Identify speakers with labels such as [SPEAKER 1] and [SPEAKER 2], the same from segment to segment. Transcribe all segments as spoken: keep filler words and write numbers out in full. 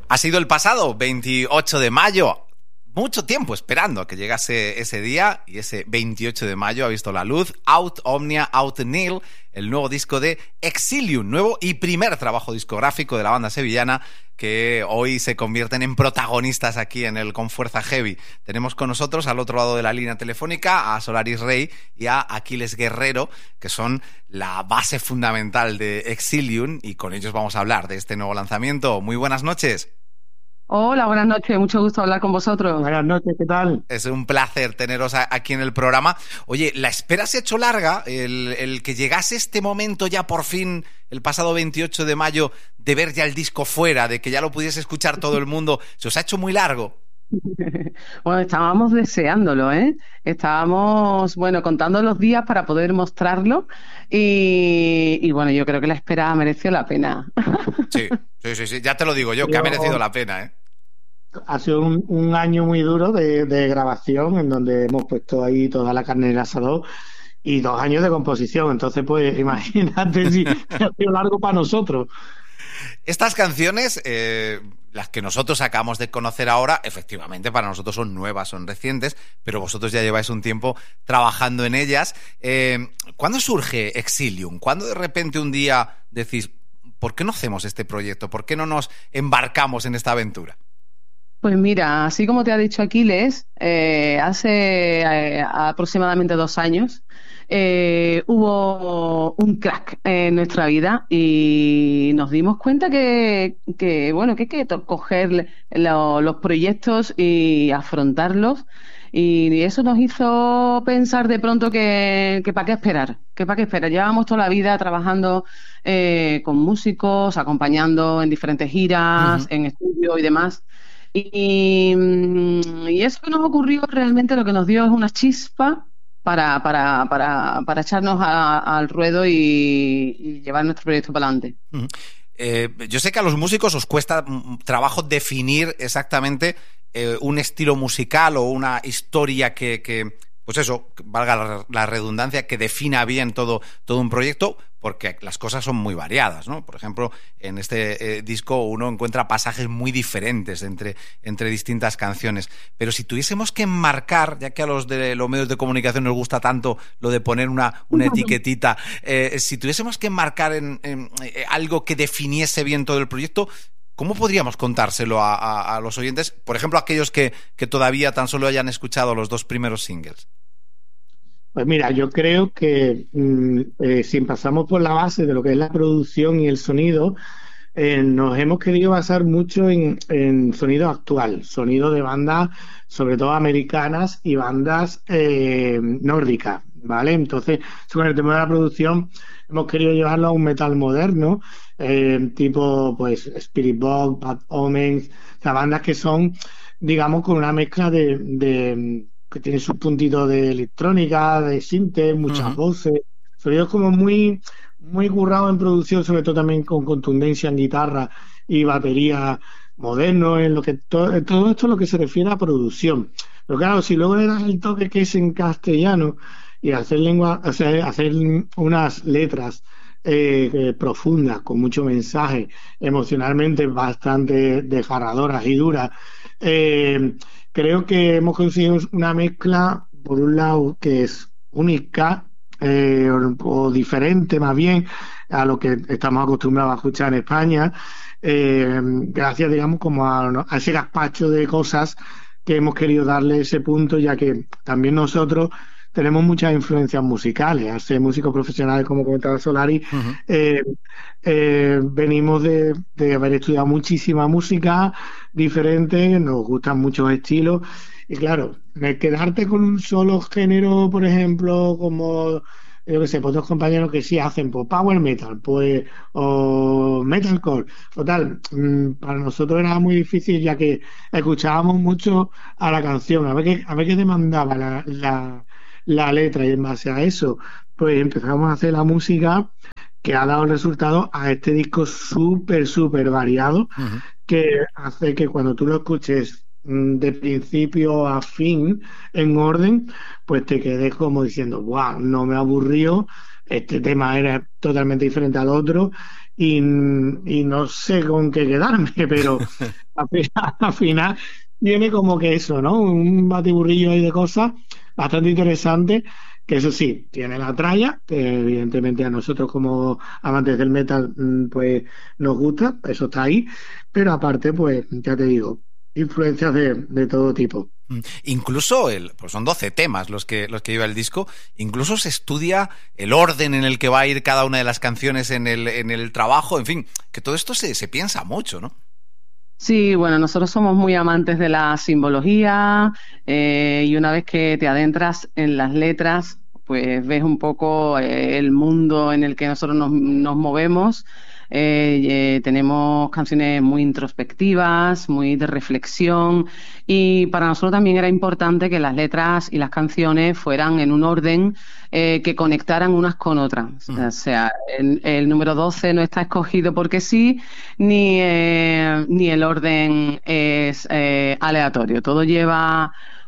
[SPEAKER 1] Ha sido el pasado veintiocho de mayo. Mucho tiempo esperando a que llegase ese día, y ese veintiocho de mayo ha visto la luz Aut Omnia Aut Nihil, el nuevo disco de Exilium, nuevo y primer trabajo discográfico de la banda sevillana, que hoy se convierten en protagonistas aquí en el Con Fuerza Heavy. Tenemos con nosotros al otro lado de la línea telefónica a Solaris Rey y a Aquiles Guerrero, que son la base fundamental de Exilium, y con ellos vamos a hablar de este nuevo lanzamiento. Muy buenas noches.
[SPEAKER 2] Hola, buenas noches, mucho gusto hablar con vosotros.
[SPEAKER 3] Buenas noches, ¿qué tal?
[SPEAKER 1] Es un placer teneros a, aquí en el programa. Oye, la espera se ha hecho larga, el, el que llegase este momento ya por fin, el pasado veintiocho de mayo, de ver ya el disco fuera, de que ya lo pudiese escuchar todo el mundo, ¿se os ha hecho muy largo?
[SPEAKER 2] Bueno, estábamos deseándolo, ¿eh? Estábamos, bueno, contando los días para poder mostrarlo y, y bueno, yo creo que la espera mereció la pena.
[SPEAKER 1] Sí, sí, sí, sí, ya te lo digo yo, que ha merecido la pena, ¿eh?
[SPEAKER 3] Ha sido un, un año muy duro de, de grabación, en donde hemos puesto ahí toda la carne en el asador, y dos años de composición. Entonces, pues, imagínate si ha sido largo para nosotros.
[SPEAKER 1] Estas canciones, eh, las que nosotros acabamos de conocer ahora, efectivamente para nosotros son nuevas, son recientes, pero vosotros ya lleváis un tiempo trabajando en ellas. Eh, ¿Cuándo surge Exilium? ¿Cuándo de repente un día decís, ¿por qué no hacemos este proyecto? ¿Por qué no nos embarcamos en esta aventura?
[SPEAKER 2] Pues mira, así como te ha dicho Aquiles, eh, hace eh, aproximadamente dos años eh, hubo un crack en nuestra vida y nos dimos cuenta que, que bueno, que hay que to- coger lo- los proyectos y afrontarlos, y eso nos hizo pensar de pronto que, que para qué esperar, que para qué esperar. Llevábamos toda la vida trabajando eh, con músicos, acompañando en diferentes giras,
[SPEAKER 1] Uh-huh.
[SPEAKER 2] en estudio y demás. Y, mm, y eso que nos ocurrió realmente lo que nos dio es una chispa para, para, para, para echarnos a- al ruedo y, y llevar nuestro proyecto para adelante.
[SPEAKER 1] Uh-huh. Eh, yo sé que a los músicos os cuesta mm, trabajo definir exactamente eh, un estilo musical o una historia que, que pues eso, valga la, la redundancia, que defina bien todo, todo un proyecto, porque las cosas son muy variadas, ¿no? Por ejemplo, en este eh, disco uno encuentra pasajes muy diferentes entre, entre distintas canciones. Pero si tuviésemos que enmarcar, ya que a los de los medios de comunicación nos gusta tanto lo de poner una, una etiquetita, eh, si tuviésemos que enmarcar en, en eh, algo que definiese bien todo el proyecto, ¿cómo podríamos contárselo a, a, a los oyentes? Por ejemplo, aquellos que, que todavía tan solo hayan escuchado los dos primeros singles.
[SPEAKER 3] Pues mira, yo creo que mm, eh, si pasamos por la base de lo que es la producción y el sonido, eh, nos hemos querido basar mucho en, en sonido actual, sonido de bandas, sobre todo americanas y bandas eh, nórdicas, ¿vale? Entonces, sobre el tema de la producción, hemos querido llevarlo a un metal moderno, eh, tipo, pues, Spirit Box, Bad Omens, o sea, bandas que son, digamos, con una mezcla de, de que tiene sus puntitos de electrónica, de sinte, muchas
[SPEAKER 1] Uh-huh.
[SPEAKER 3] voces, sonidos como muy muy currado en producción, sobre todo también con contundencia en guitarra y batería moderno, en lo que to- todo esto es lo que se refiere a producción. Pero claro, si luego le das el toque que es en castellano y hacer lengua, o sea, hacer unas letras eh, eh, profundas, con mucho mensaje, emocionalmente bastante desgarradoras y duras, eh, creo que hemos conseguido una mezcla, por un lado, que es única, eh, o, o diferente más bien a lo que estamos acostumbrados a escuchar en España, eh, gracias, digamos, como a, a ese gazpacho de cosas que hemos querido darle ese punto, ya que también nosotros tenemos muchas influencias musicales, al ser músicos profesionales, como comentaba Solari,
[SPEAKER 1] Uh-huh.
[SPEAKER 3] eh, eh, venimos de, de haber estudiado muchísima música diferente, nos gustan muchos estilos, y claro, de quedarte con un solo género, por ejemplo, como yo que sé, pues otros compañeros que sí hacen pues, power metal, pues, o metalcore, o tal, mm, para nosotros era muy difícil, ya que escuchábamos mucho a la canción, a ver qué, a ver qué demandaba la, la, la letra, y en base a eso, pues empezamos a hacer la música que ha dado resultado a este disco súper, súper variado,
[SPEAKER 1] Uh-huh.
[SPEAKER 3] que hace que cuando tú lo escuches mm, de principio a fin, en orden, pues te quedes como diciendo, wow, no me aburrió, este tema era totalmente diferente al otro, y, y no sé con qué quedarme, pero al final, al final tiene como que eso, ¿no? Un batiburrillo ahí de cosas bastante interesante, que eso sí, tiene la tralla, que evidentemente a nosotros como amantes del metal, mm, pues nos gusta, eso está ahí, pero aparte, pues ya te digo, influencias de, de todo tipo.
[SPEAKER 1] Mm. Incluso, el, pues son doce temas los que, los que lleva el disco, incluso se estudia el orden en el que va a ir cada una de las canciones en el, en el trabajo, en fin, que todo esto se, se piensa mucho, ¿no?
[SPEAKER 2] Sí, bueno, nosotros somos muy amantes de la simbología, eh, y una vez que te adentras en las letras, pues ves un poco eh, el mundo en el que nosotros nos, nos movemos. Eh, eh, tenemos canciones muy introspectivas, muy de reflexión, y para nosotros también era importante que las letras y las canciones fueran en un orden eh, que conectaran unas con otras.
[SPEAKER 1] Mm.
[SPEAKER 2] O sea, el, el número doce no está escogido porque sí, ni, eh, ni el orden es eh, aleatorio. Todo lleva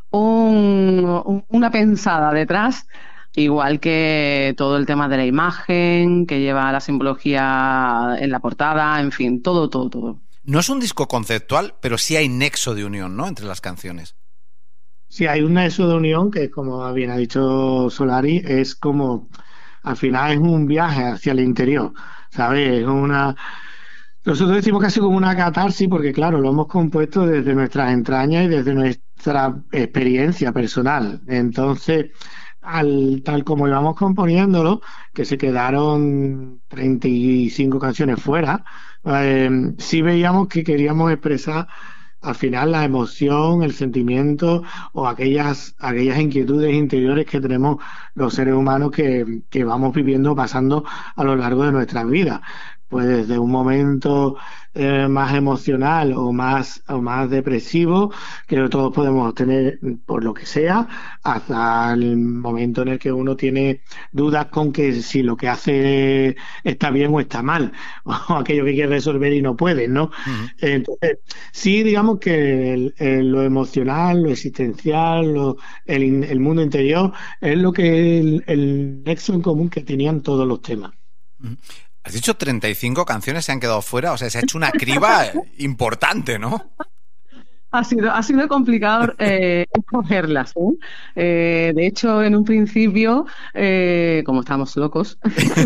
[SPEAKER 2] un, un- una pensada detrás, igual que todo el tema de la imagen, que lleva la simbología en la portada, en fin, todo, todo, todo.
[SPEAKER 1] No es un disco conceptual, pero sí hay nexo de unión, ¿no?, entre las canciones.
[SPEAKER 3] Sí, hay un nexo de unión que, como bien ha dicho Solari, es como, al final es un viaje hacia el interior, ¿sabes? Es una... Nosotros decimos casi como una catarsis porque, claro, lo hemos compuesto desde nuestras entrañas y desde nuestra experiencia personal. Entonces, al, tal como íbamos componiéndolo, que se quedaron treinta y cinco canciones fuera, eh, sí veíamos que queríamos expresar al final la emoción, el sentimiento o aquellas, aquellas inquietudes interiores que tenemos los seres humanos que, que vamos viviendo, pasando a lo largo de nuestras vidas. Pues desde un momento eh, más emocional o más, o más depresivo, que todos podemos tener por lo que sea, hasta el momento en el que uno tiene dudas con que si lo que hace está bien o está mal, o aquello que quiere resolver y no puede, ¿no?
[SPEAKER 1] Uh-huh.
[SPEAKER 3] Entonces, sí, digamos que el, el, lo emocional, lo existencial, lo, el, el mundo interior es lo que el, el nexo en común que tenían todos los temas.
[SPEAKER 1] Uh-huh. Has dicho treinta y cinco canciones se han quedado fuera, o sea, se ha hecho una criba importante, ¿no?
[SPEAKER 2] Ha sido, ha sido complicado eh, escogerlas, ¿eh? Eh, de hecho, en un principio, eh, como estamos locos,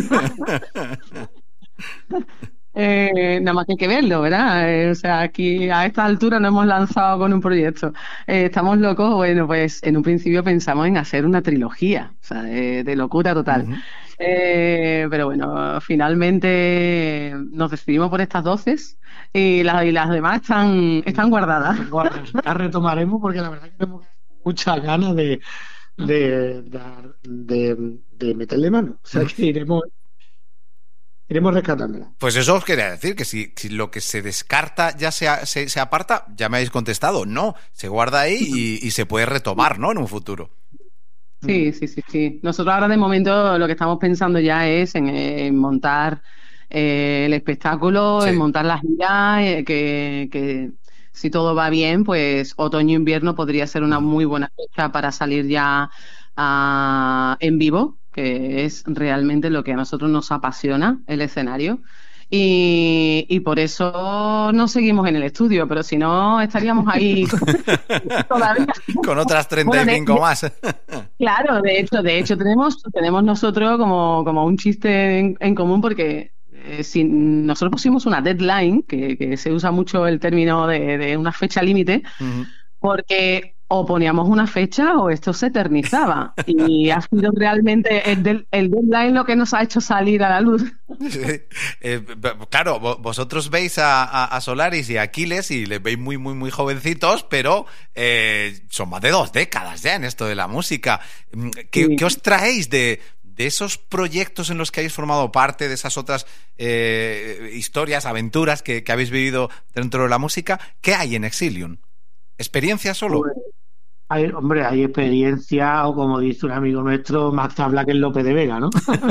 [SPEAKER 2] eh, nada más que hay que verlo, ¿verdad? Eh, o sea, aquí a esta altura nos hemos lanzado con un proyecto. Eh, estamos locos, bueno, pues en un principio pensamos en hacer una trilogía, o sea, de, de locura total. Uh-huh. Eh, pero bueno, finalmente nos decidimos por estas doce y, la, y las demás están, están guardadas.
[SPEAKER 3] Las retomaremos porque la verdad que tenemos muchas ganas de, de, de, de, de meterle mano. O sea que iremos, iremos rescatándola.
[SPEAKER 1] Pues eso os quería decir, que si, si lo que se descarta ya se, se, se aparta, ya me habéis contestado, no, se guarda ahí y, y se puede retomar, ¿no?, en un futuro.
[SPEAKER 2] Sí, sí, sí, sí. Nosotros ahora de momento lo que estamos pensando ya es en, en montar eh, el espectáculo, sí. en montar la gira, eh, que, que si todo va bien, pues otoño-invierno podría ser una muy buena fecha para salir ya uh, en vivo, que es realmente lo que a nosotros nos apasiona, el escenario. Y, y por eso no seguimos en el estudio, pero si no estaríamos ahí
[SPEAKER 1] todavía con otras treinta y cinco bueno, de, más.
[SPEAKER 2] Claro, de hecho, de hecho tenemos, tenemos nosotros como, como un chiste en, en común porque eh, si nosotros pusimos una deadline, que, que se usa mucho el término de, de una fecha límite, uh-huh. porque o poníamos una fecha o esto se eternizaba. Y ha sido realmente el, del, el deadline lo que nos ha hecho salir a la luz.
[SPEAKER 1] Sí. Eh, claro, vosotros veis a, a, a Solaris y a Aquiles y les veis muy, muy, muy jovencitos, pero eh, son más de dos décadas ya en esto de la música. ¿Qué, sí. ¿qué os traéis de, de esos proyectos en los que habéis formado parte, de esas otras eh, historias, aventuras que, que habéis vivido dentro de la música? ¿Qué hay en Exilium? ¿Experiencia solo?
[SPEAKER 3] Pues, hay, hombre, hay experiencia, o como dice un amigo nuestro, más tabla que el Lope de Vega, ¿no?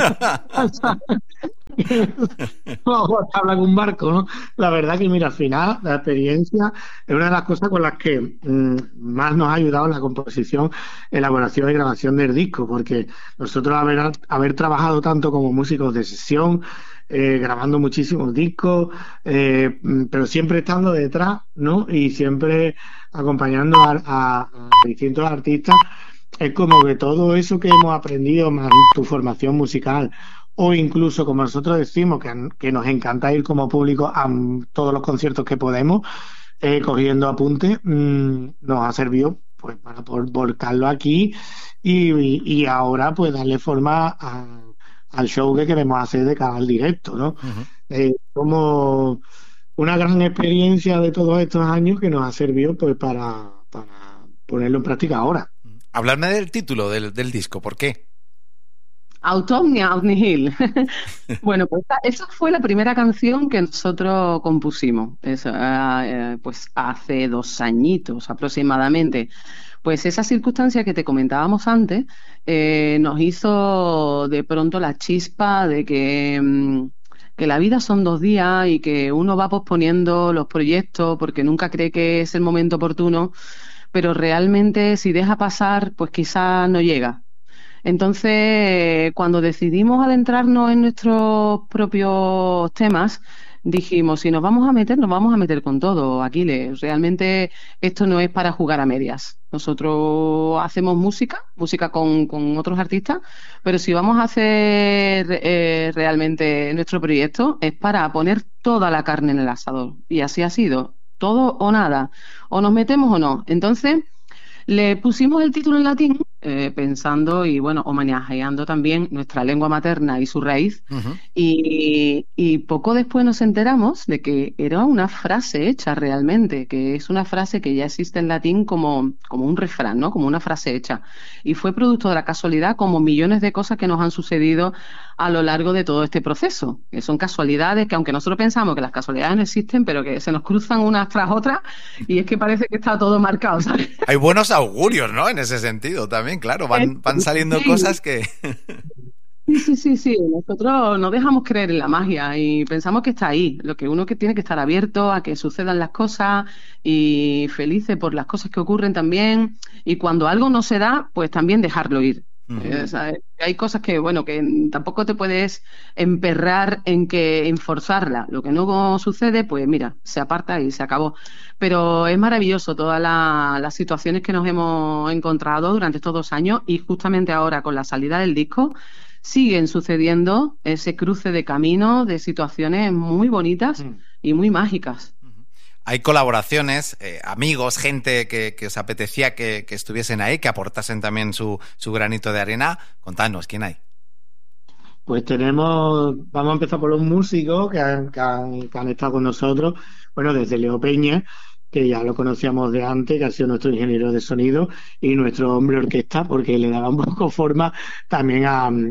[SPEAKER 3] O tabla que un barco, ¿no? La verdad que, mira, al final, la experiencia es una de las cosas con las que mmm, más nos ha ayudado en la composición, elaboración y grabación del disco, porque nosotros haber, haber trabajado tanto como músicos de sesión, eh, grabando muchísimos discos, eh, pero siempre estando detrás, ¿no? Y siempre acompañando a, a, a distintos artistas. Es como que todo eso que hemos aprendido, más tu formación musical, o incluso, como nosotros decimos, que, que nos encanta ir como público a todos los conciertos que podemos, eh, cogiendo apuntes, mmm, nos ha servido pues para poder volcarlo aquí y, y, y ahora pues darle forma a, al show que queremos hacer de cada directo, ¿no? Uh-huh. Eh, como una gran experiencia de todos estos años que nos ha servido pues para, para ponerlo en práctica ahora.
[SPEAKER 1] Hablarme del título del, del disco, ¿por qué?
[SPEAKER 2] Aut Omnia, Aut Nihil. Bueno, pues esa fue la primera canción que nosotros compusimos, eso, eh, pues hace dos añitos aproximadamente. Pues esa circunstancia que te comentábamos antes eh, nos hizo de pronto la chispa de que, mmm, que la vida son dos días y que uno va posponiendo los proyectos porque nunca cree que es el momento oportuno, pero realmente si deja pasar, pues quizás no llega. Entonces, cuando decidimos adentrarnos en nuestros propios temas, dijimos, si nos vamos a meter, nos vamos a meter con todo, Aquiles. Realmente esto no es para jugar a medias. Nosotros hacemos música, música con, con otros artistas, pero si vamos a hacer eh, realmente nuestro proyecto, es para poner toda la carne en el asador. Y así ha sido, todo o nada. O nos metemos o no. Entonces, le pusimos el título en latín, eh, pensando y bueno, homenajeando también nuestra lengua materna y su raíz. Uh-huh. y, y poco después nos enteramos de que era una frase hecha realmente, que es una frase que ya existe en latín como, como un refrán, ¿no? Como una frase hecha. Y fue producto de la casualidad, como millones de cosas que nos han sucedido a lo largo de todo este proceso, que son casualidades que aunque nosotros pensamos que las casualidades no existen, pero que se nos cruzan unas tras otras y es que parece que está todo marcado, ¿sabes?
[SPEAKER 1] Hay buenos augurios, ¿no? En ese sentido también, claro, van, van saliendo sí. cosas que...
[SPEAKER 2] Sí, sí, sí, sí, nosotros no dejamos creer en la magia y pensamos que está ahí, lo que uno que tiene que estar abierto a que sucedan las cosas y felices por las cosas que ocurren también, y cuando algo no se da, pues también dejarlo ir. Uh-huh. O sea, hay cosas que, bueno, que tampoco te puedes emperrar en que en forzarla. Lo que no sucede, pues mira, se aparta y se acabó. Pero es maravilloso todas la, las situaciones que nos hemos encontrado durante estos dos años y justamente ahora con la salida del disco siguen sucediendo ese cruce de caminos, de situaciones muy bonitas uh-huh. y muy mágicas.
[SPEAKER 1] Hay colaboraciones, eh, amigos, gente que, que os apetecía que, que estuviesen ahí, que aportasen también su, su granito de arena. Contadnos, ¿quién hay?
[SPEAKER 3] Pues tenemos, vamos a empezar por los músicos que han, que han, que han estado con nosotros. Bueno, desde Leo Peña, que ya lo conocíamos de antes, que ha sido nuestro ingeniero de sonido y nuestro hombre orquesta, porque le daba un poco forma también a, a,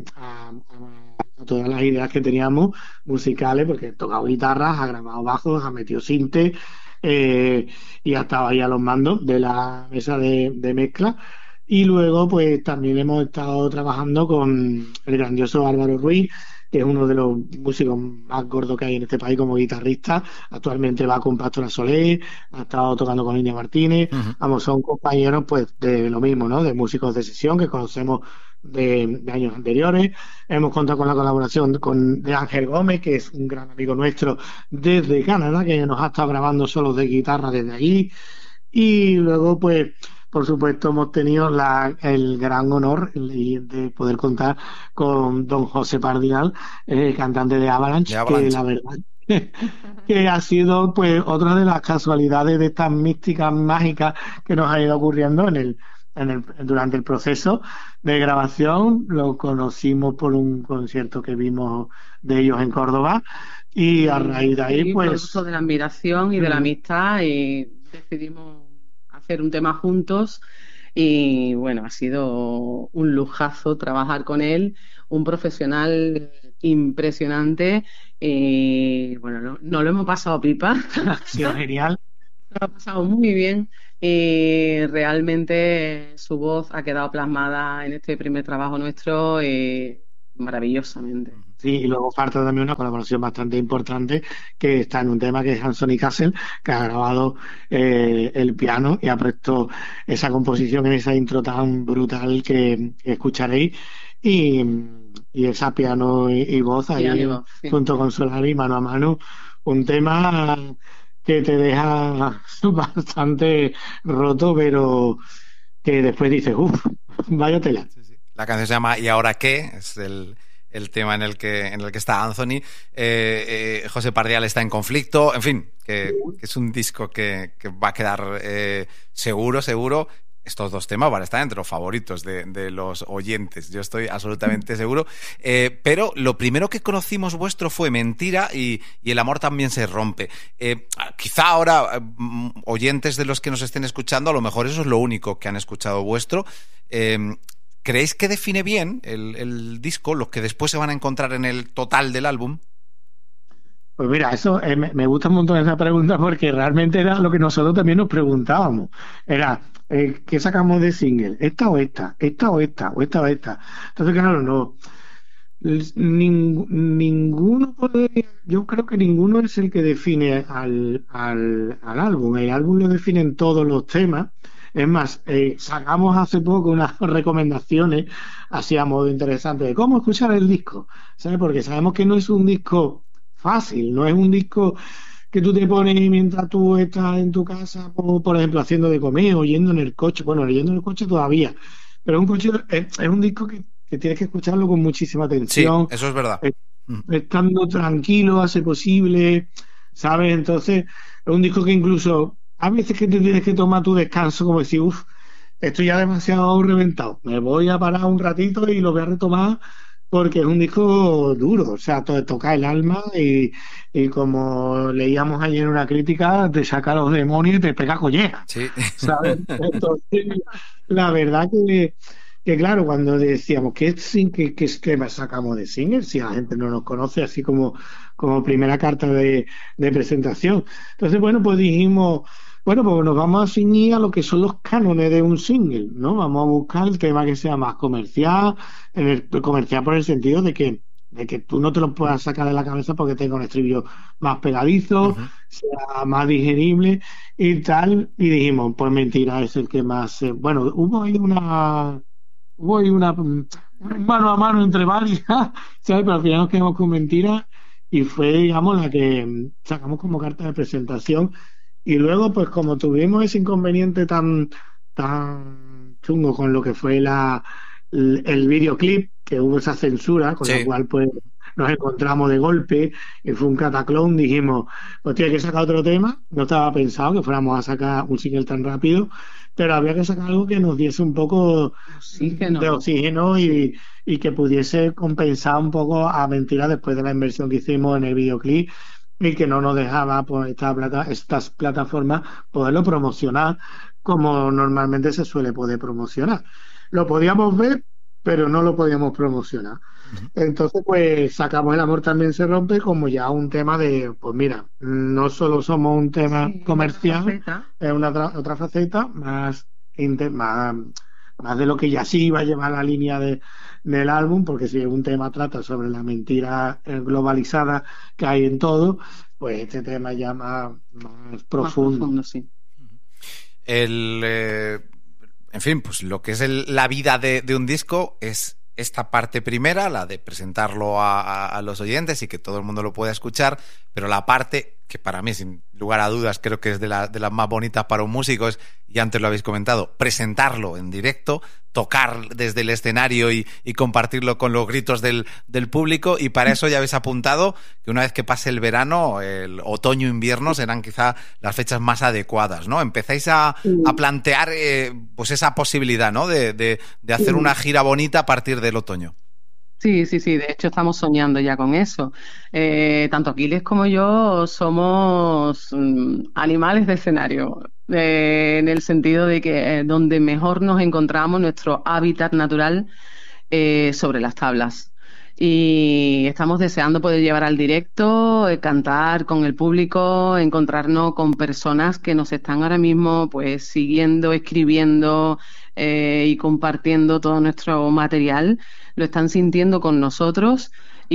[SPEAKER 3] a todas las ideas que teníamos musicales, porque ha tocado guitarras, ha grabado bajos, ha metido sinte, eh, y ha estado ahí a los mandos de la mesa de, de mezcla. Y luego pues también hemos estado trabajando con el grandioso Álvaro Ruiz, que es uno de los músicos más gordos que hay en este país como guitarrista. Actualmente va con Pastora Soler, ha estado tocando con India Martínez. Uh-huh. Vamos, son compañeros pues de lo mismo, ¿no? De músicos de sesión que conocemos de, de años anteriores. Hemos contado con la colaboración con, de Ángel Gómez, que es un gran amigo nuestro desde Canadá, que nos ha estado grabando solos de guitarra desde allí. Y luego pues por supuesto, hemos tenido la, el gran honor de poder contar con don José Pardinal, eh, cantante de Avalanche, de Avalanche, que la verdad que ha sido pues otra de las casualidades de estas místicas mágicas que nos ha ido ocurriendo en el, en el durante el proceso de grabación. Lo conocimos por un concierto que vimos de ellos en Córdoba y a raíz de ahí,
[SPEAKER 2] sí,
[SPEAKER 3] pues...
[SPEAKER 2] producto de la admiración y de la amistad, y decidimos hacer un tema juntos y bueno, ha sido un lujazo trabajar con él, un profesional impresionante y bueno, no, no lo hemos pasado pipa.
[SPEAKER 3] Ha sido genial.
[SPEAKER 2] Lo ha pasado muy bien y realmente su voz ha quedado plasmada en este primer trabajo nuestro eh, maravillosamente.
[SPEAKER 3] Sí, y luego falta también una colaboración bastante importante que está en un tema que es Anthony Castle, que ha grabado eh, el piano y ha puesto esa composición en esa intro tan brutal que, que escucharéis. y, y esa piano y, y voz ahí,
[SPEAKER 2] Piano y voz, sí.
[SPEAKER 3] junto con Solari, mano a mano, un tema que te deja bastante roto, pero que después dices, uff, vaya tela.
[SPEAKER 1] Sí, sí. La canción se llama ¿Y ahora qué? Es el, el tema en el que, en el que está Anthony. Eh, eh, José Pardial está en conflicto. En fin, que, que es un disco que, que va a quedar eh, seguro, seguro. Estos dos temas van a estar entre los favoritos de, de los oyentes. Yo estoy absolutamente seguro. Eh, pero lo primero que conocimos vuestro fue Mentira y, y El amor también se rompe. Eh, quizá ahora, eh, oyentes de los que nos estén escuchando, a lo mejor eso es lo único que han escuchado vuestro. Eh, ¿Creéis que define bien el, el disco, los que después se van a encontrar en el total del álbum?
[SPEAKER 3] Pues mira, eso eh, me, me gusta un montón esa pregunta porque realmente era lo que nosotros también nos preguntábamos. Era, eh, ¿qué sacamos de single? ¿Esta o esta? ¿Esta o esta? ¿O esta o esta? Entonces, claro, no. Ning- ninguno puede, yo creo que ninguno es el que define al, al, al álbum. El álbum lo definen todos los temas. Es más, eh, sacamos hace poco unas recomendaciones, así a modo interesante, de cómo escuchar el disco, ¿sabes? Porque sabemos que no es un disco fácil, no es un disco que tú te pones mientras tú estás en tu casa, por, por ejemplo, haciendo de comer o yendo en el coche. Bueno, yendo en el coche todavía, pero un coche es, es un disco que, que tienes que escucharlo con muchísima
[SPEAKER 1] Sí,
[SPEAKER 3] atención,
[SPEAKER 1] eso es verdad.
[SPEAKER 3] eh,
[SPEAKER 1] Mm.
[SPEAKER 3] estando tranquilo, hace posible, ¿sabes? Entonces, es un disco que incluso a veces que te tienes que tomar tu descanso, como decir, uff, estoy ya demasiado reventado, me voy a parar un ratito y lo voy a retomar porque es un disco duro, o sea, to- toca el alma y, y como leíamos ayer en una crítica, te saca los demonios y te pega colleja,
[SPEAKER 1] Sí.
[SPEAKER 3] ¿sabes? Entonces, la verdad que, que claro, cuando decíamos que sin que, que, que sacamos de single, si la gente no nos conoce, así como, como primera carta de, de presentación. Entonces, bueno, pues dijimos, bueno, pues nos vamos a ceñir a lo que son los cánones de un single, ¿no? Vamos a buscar el tema que sea más comercial, en el, comercial por el sentido de que, de que tú no te lo puedas sacar de la cabeza porque tenga un estribillo más pegadizo,
[SPEAKER 1] Uh-huh.
[SPEAKER 3] sea más digerible y tal. Y dijimos, pues Mentira es el que más. Eh, bueno, hubo ahí una. Hubo ahí una. mm, un mano a mano entre varias, ¿sabes? Pero al final nos quedamos con Mentira y fue, digamos, la que mm, sacamos como carta de presentación. Y luego, pues como tuvimos ese inconveniente tan, tan chungo con lo que fue la, el, el videoclip, que hubo esa censura, con la
[SPEAKER 1] Sí.
[SPEAKER 3] cual pues nos encontramos de golpe y fue un cataclón, dijimos, pues tiene que sacar otro tema, no estaba pensado que fuéramos a sacar un single tan rápido, pero había que sacar algo que nos diese un poco
[SPEAKER 2] Oxígeno.
[SPEAKER 3] de oxígeno y, y que pudiese compensar un poco a Mentira después de la inversión que hicimos en el videoclip y que no nos dejaba pues, esta plata, estas plataformas poderlo promocionar como normalmente se suele poder promocionar. Lo podíamos ver, pero no lo podíamos promocionar.
[SPEAKER 1] Uh-huh.
[SPEAKER 3] Entonces, pues sacamos El amor también se rompe como ya un tema de, pues mira, no solo somos un tema
[SPEAKER 2] Sí,
[SPEAKER 3] comercial,
[SPEAKER 2] faceta.
[SPEAKER 3] es una otra, otra faceta más, inte- más, más de lo que ya sí iba a llevar la línea de, del álbum, porque si un tema trata sobre la mentira eh, globalizada que hay en todo, pues este tema ya más, más
[SPEAKER 2] Más
[SPEAKER 3] profundo.
[SPEAKER 2] profundo, sí.
[SPEAKER 1] El, eh, en fin, pues lo que es el- la vida de, de un disco es esta parte primera, la de presentarlo a, a- a los oyentes y que todo el mundo lo pueda escuchar, pero la parte que para mí, sin lugar a dudas, creo que es de, la- de las más bonitas para un músico es, y antes lo habéis comentado, presentarlo en directo, tocar desde el escenario y, y compartirlo con los gritos del, del público, y para eso ya habéis apuntado que una vez que pase el verano, el otoño-invierno serán quizá las fechas más adecuadas, ¿no? Empezáis a, a plantear eh, pues esa posibilidad, ¿no? De, de, de hacer una gira bonita a partir del otoño.
[SPEAKER 2] Sí, sí, sí, de hecho estamos soñando ya con eso. Eh, tanto Aquiles como yo somos mm, animales de escenario, eh, en el sentido de que eh, donde mejor nos encontramos, nuestro hábitat natural, eh, sobre las tablas. Y estamos deseando poder llevar al directo, eh, cantar con el público, encontrarnos con personas que nos están ahora mismo pues siguiendo, escribiendo eh, y compartiendo todo nuestro material, lo están sintiendo con nosotros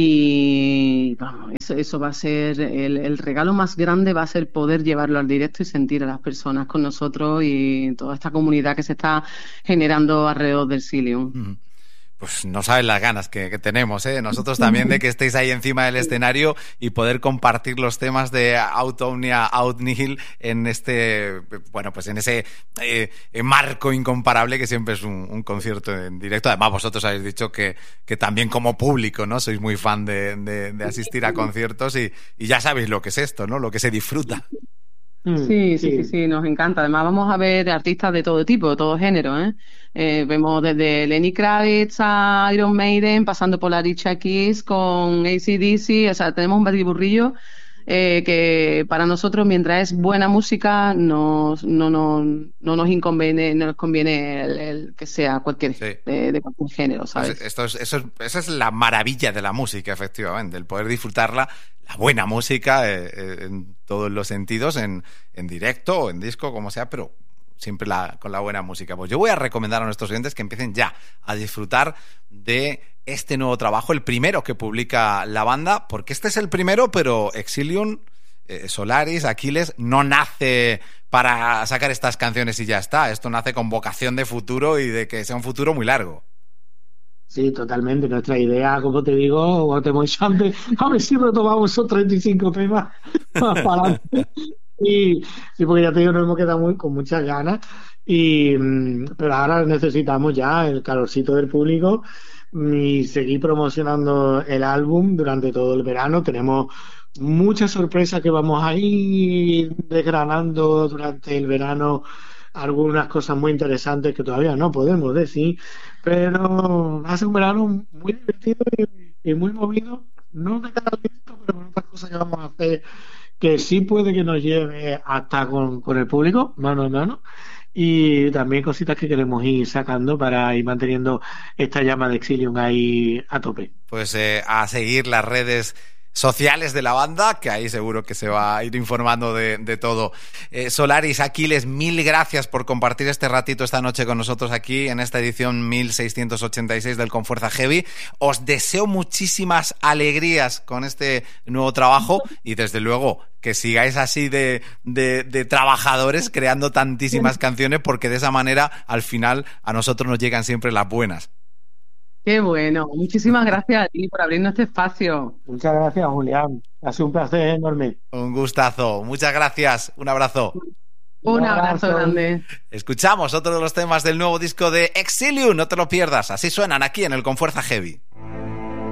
[SPEAKER 2] y vamos, eso, eso va a ser el, el regalo más grande, va a ser poder llevarlo al directo y sentir a las personas con nosotros y toda esta comunidad que se está generando alrededor del Cilium.
[SPEAKER 1] Uh-huh. Pues no sabes las ganas que, que tenemos, ¿eh? Nosotros también de que estéis ahí encima del escenario y poder compartir los temas de Out Omnia, Out Nihil en este, bueno, pues en ese eh, marco incomparable que siempre es un, un concierto en directo. Además, vosotros habéis dicho que, que también como público, ¿no? Sois muy fan de, de, de asistir a conciertos y, y ya sabéis lo que es esto, ¿no? Lo que se disfruta.
[SPEAKER 2] Sí, sí, sí, sí, nos encanta. Además vamos a ver artistas de todo tipo, de todo género, ¿eh? Eh, vemos desde Lenny Kravitz a Iron Maiden, pasando por la Alicia Keys con A C D C, o sea, tenemos un batiburrillo eh, que para nosotros, mientras es buena música, nos, no, no, no nos inconviene, no nos conviene el, el que sea cualquier,
[SPEAKER 1] Sí.
[SPEAKER 2] de, de cualquier género, ¿sabes?
[SPEAKER 1] Pues esto es, eso es, esa es la maravilla de la música, efectivamente, el poder disfrutarla, la buena música eh, eh, en todos los sentidos, en, en directo o en disco, como sea, pero siempre la, con la buena música. Pues yo voy a recomendar a nuestros oyentes que empiecen ya a disfrutar de este nuevo trabajo, el primero que publica la banda, porque este es el primero, pero Exilium, eh, Solaris, Aquiles, no nace para sacar estas canciones y ya está. Esto nace con vocación de futuro y de que sea un futuro muy largo.
[SPEAKER 3] Sí, totalmente. Nuestra idea, como te digo, como te hemos dicho antes, a ver si retomamos esos treinta y cinco temas más para adelante. Y sí, porque ya te digo, nos hemos quedado muy, con muchas ganas. Y, mm, pero ahora necesitamos ya el calorcito del público y seguir promocionando el álbum durante todo el verano. Tenemos muchas sorpresas que vamos a ir desgranando durante el verano, algunas cosas muy interesantes que todavía no podemos decir, pero hace un verano muy divertido y, y muy movido, no de cada disco, pero con otras cosas que vamos a hacer que sí puede que nos lleve hasta con, con el público, mano a mano, y también cositas que queremos ir sacando para ir manteniendo esta llama de Exilium ahí a tope.
[SPEAKER 1] Pues eh, a seguir las redes sociales de la banda, que ahí seguro que se va a ir informando de, de todo. Eh, Solaris, Aquiles, mil gracias por compartir este ratito esta noche con nosotros aquí en esta edición mil seiscientos ochenta y seis del Confuerza Heavy. Os deseo muchísimas alegrías con este nuevo trabajo y desde luego que sigáis así de, de, de trabajadores creando tantísimas canciones, porque de esa manera al final a nosotros nos llegan siempre las buenas.
[SPEAKER 2] Qué bueno, muchísimas gracias a ti por abrirnos este espacio.
[SPEAKER 3] Muchas gracias, Julián. Ha sido un placer enorme.
[SPEAKER 1] Un gustazo. Muchas gracias. Un abrazo.
[SPEAKER 2] Un, un abrazo, abrazo grande.
[SPEAKER 1] Escuchamos otro de los temas del nuevo disco de Exilium. No te lo pierdas. Así suenan aquí en el Confuerza Heavy.